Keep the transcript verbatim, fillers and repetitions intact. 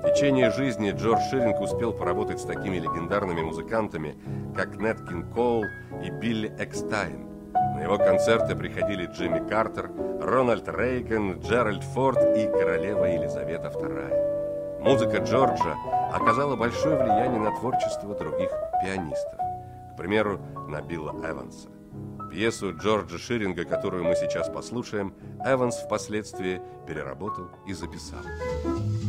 В течение жизни Джордж Ширинг успел поработать с такими легендарными музыкантами, как Нэт Кинг Коул и Билли Экстайн. На его концерты приходили Джимми Картер, Рональд Рейган, Джеральд Форд и королева Елизавета вторая. Музыка Джорджа оказала большое влияние на творчество других пианистов. К примеру, на Билла Эванса. Пьесу Джорджа Ширинга, которую мы сейчас послушаем, Эванс впоследствии переработал и записал.